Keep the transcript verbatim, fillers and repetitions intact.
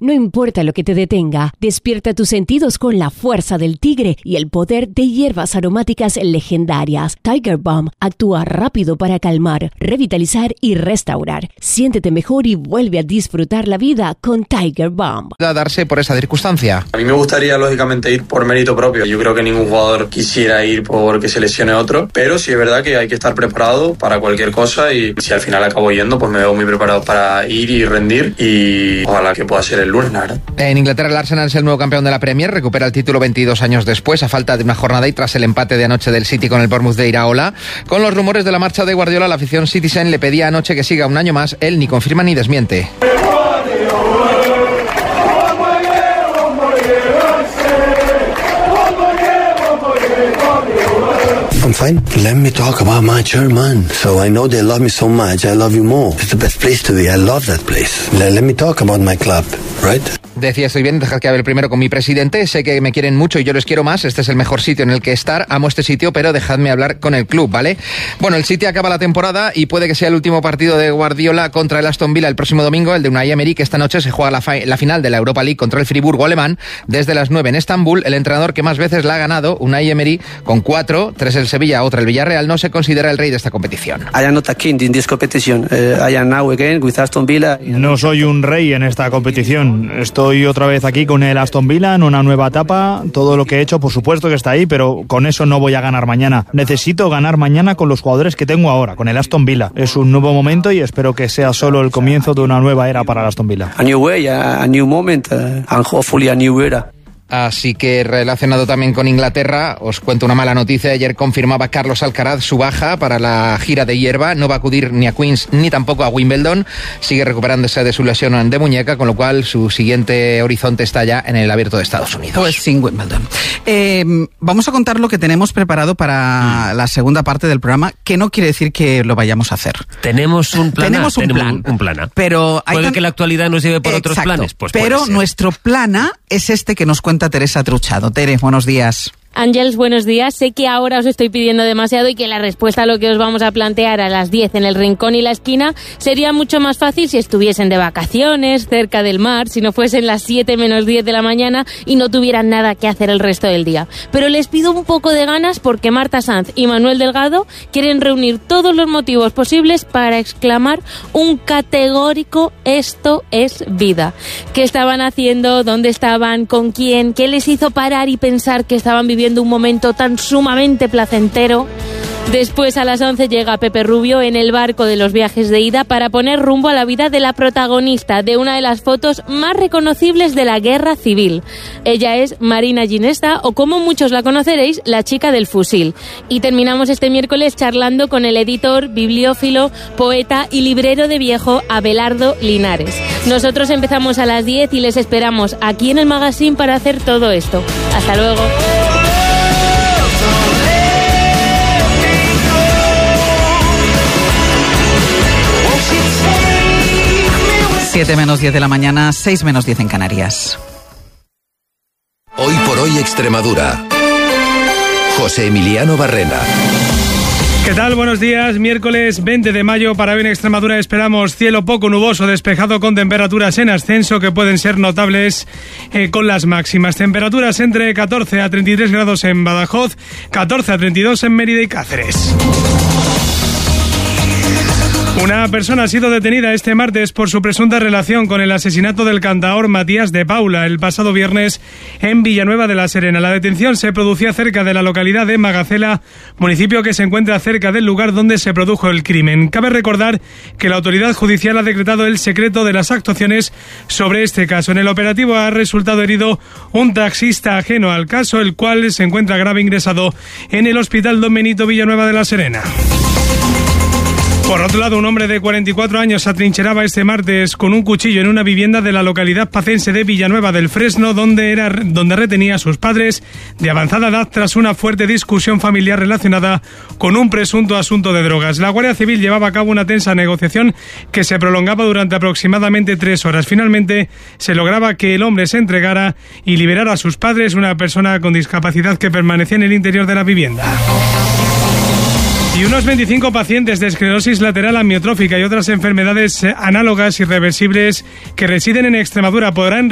No importa lo que te detenga, despierta tus sentidos con la fuerza del tigre y el poder de hierbas aromáticas legendarias. Tiger Balm actúa rápido para calmar, revitalizar y restaurar. Siéntete mejor y vuelve a disfrutar la vida con Tiger Balm. A darse por esa circunstancia. A mí me gustaría, lógicamente, ir por mérito propio. Yo creo que ningún jugador quisiera ir porque se lesione otro, pero sí es verdad que hay que estar preparado para cualquier cosa y si al final acabo yendo, pues me veo muy preparado para ir y rendir y ojalá que pueda ser el lunes, la verdad. En Inglaterra el Arsenal es el nuevo campeón de la Premier, recupera el título veintidós años después, a falta de una jornada y tras el empate de anoche del City con el Bournemouth de Iraola. Con los rumores de la marcha de Guardiola, la afición Citizen le pedía anoche que siga un año más. Él ni confirma ni desmiente. I'm fine. Let me talk about my chairman. So I know they love me so much. I love you more. It's the best place to be. I love that place. Let, let me talk about my club, right? Decía, estoy bien, dejar que hable primero con mi presidente. Sé que me quieren mucho y yo les quiero más. Este es el mejor sitio en el que estar. Amo este sitio, pero dejadme hablar con el club, ¿vale? Bueno, el City acaba la temporada y puede que sea el último partido de Guardiola contra el Aston Villa el próximo domingo, el de Unai Emery, que esta noche se juega la, la final de la Europa League contra el Friburgo alemán desde las nueve en Estambul. El entrenador que más veces la ha ganado, Unai Emery, con cuatro, tres el Sevilla, otra el Villarreal, no se considera el rey de esta competición. I am not a king in this competition. Uh, I am now again with Aston Villa. No soy un rey en esta competición. Estoy otra vez aquí con el Aston Villa en una nueva etapa. Todo lo que he hecho, por supuesto que está ahí, pero con eso no voy a ganar mañana. Necesito ganar mañana con los jugadores que tengo ahora, con el Aston Villa. Es un nuevo momento y espero que sea solo el comienzo de una nueva era para el Aston Villa. A new way, a, a new moment, uh, and hopefully a new era. Así que relacionado también con Inglaterra, os cuento una mala noticia. Ayer confirmaba Carlos Alcaraz su baja para la gira de hierba. No va a acudir ni a Queens ni tampoco a Wimbledon. Sigue recuperándose de su lesión de muñeca, con lo cual su siguiente horizonte está ya en el Abierto de Estados Unidos. Pues sin Wimbledon. Eh, vamos a contar lo que tenemos preparado para mm. la segunda parte del programa, que no quiere decir que lo vayamos a hacer. Tenemos un plan. Tenemos un tenemos plan. Un, un plan. Pero hay puede tan... que la actualidad nos lleve por Exacto, otros planes. Pues pero nuestro plan A es este que nos cuenta Teresa Truchado. Tere, buenos días. Ángels, buenos días. Sé que ahora os estoy pidiendo demasiado y que la respuesta a lo que os vamos a plantear a las diez en el rincón y la esquina sería mucho más fácil si estuviesen de vacaciones, cerca del mar, si no fuesen las siete menos diez de la mañana y no tuvieran nada que hacer el resto del día. Pero les pido un poco de ganas porque Marta Sanz y Manuel Delgado quieren reunir todos los motivos posibles para exclamar un categórico "esto es vida". ¿Qué estaban haciendo? ¿Dónde estaban? ¿Con quién? ¿Qué les hizo parar y pensar que estaban viviendo un momento tan sumamente placentero? Después, a las once, llega Pepe Rubio en el barco de los viajes de ida para poner rumbo a la vida de la protagonista de una de las fotos más reconocibles de la guerra civil. Ella es Marina Ginesta, o como muchos la conoceréis, la chica del fusil. Y terminamos este miércoles charlando con el editor, bibliófilo, poeta y librero de viejo Abelardo Linares. Nosotros empezamos a las diez y les esperamos aquí en el magazine para hacer todo esto. Hasta luego. siete menos diez de la mañana, seis menos diez en Canarias. Hoy por hoy Extremadura. José Emiliano Barrena. ¿Qué tal? Buenos días. Miércoles veinte de mayo. Para hoy en Extremadura esperamos cielo poco nuboso, despejado, con temperaturas en ascenso que pueden ser notables eh, con las máximas. Temperaturas entre catorce a treinta y tres grados en Badajoz, catorce a treinta y dos en Mérida y Cáceres. Una persona ha sido detenida este martes por su presunta relación con el asesinato del cantaor Matías de Paula el pasado viernes en Villanueva de la Serena. La detención se producía cerca de la localidad de Magacela, municipio que se encuentra cerca del lugar donde se produjo el crimen. Cabe recordar que la autoridad judicial ha decretado el secreto de las actuaciones sobre este caso. En el operativo ha resultado herido un taxista ajeno al caso, el cual se encuentra grave ingresado en el Hospital Don Benito Villanueva de la Serena. Por otro lado, un hombre de cuarenta y cuatro años se atrincheraba este martes con un cuchillo en una vivienda de la localidad pacense de Villanueva del Fresno, donde, era, donde retenía a sus padres de avanzada edad tras una fuerte discusión familiar relacionada con un presunto asunto de drogas. La Guardia Civil llevaba a cabo una tensa negociación que se prolongaba durante aproximadamente tres horas. Finalmente, se lograba que el hombre se entregara y liberara a sus padres, una persona con discapacidad que permanecía en el interior de la vivienda. Y unos veinticinco pacientes de esclerosis lateral amiotrófica y otras enfermedades análogas irreversibles que residen en Extremadura podrán